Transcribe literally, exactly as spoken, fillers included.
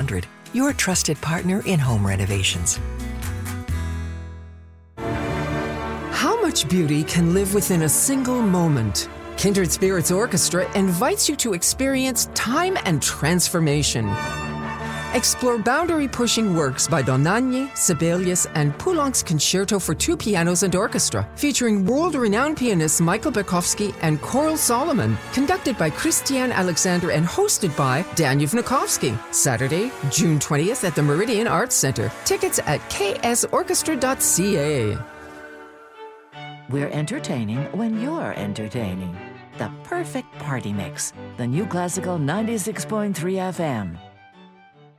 Kindred, your trusted partner in home renovations. How much beauty can live within a single moment? Kindred Spirits Orchestra invites you to experience time and transformation. Explore boundary-pushing works by Dohnányi, Sibelius, and Poulenc's Concerto for Two Pianos and Orchestra, featuring world-renowned pianists Michael Berkowski and Coral Solomon, conducted by Christiane Alexander and hosted by Dan Yevnikovsky. Saturday, June twentieth at the Meridian Arts Center. Tickets at k s orchestra dot c a. We're entertaining when you're entertaining. The perfect party mix. The New Classical ninety-six point three F M.